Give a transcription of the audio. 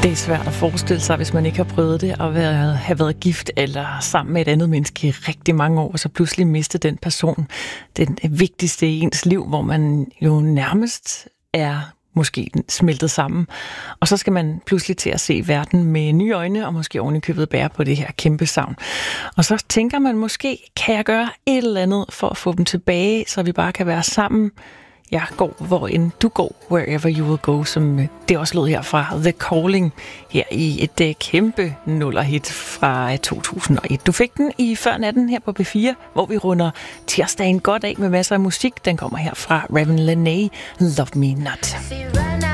Det er svært at forestille sig, hvis man ikke har prøvet det, at have været gift eller sammen med et andet menneske i rigtig mange år, og så pludselig miste den person, den vigtigste i ens liv, hvor man jo nærmest er måske smeltet sammen. Og så skal man pludselig til at se verden med nye øjne, og måske ovenikøbet bære på det her kæmpe savn. Og så tænker man måske, kan jeg gøre et eller andet for at få dem tilbage, så vi bare kan være sammen. Jeg går, hvor end du går, wherever you will go, som det også lød her fra The Calling, her i et kæmpe nullerhit fra 2001. Du fik den i før natten her på B4, hvor vi runder tirsdagen godt af med masser af musik. Den kommer her fra Raven Lenae, Love Me Not.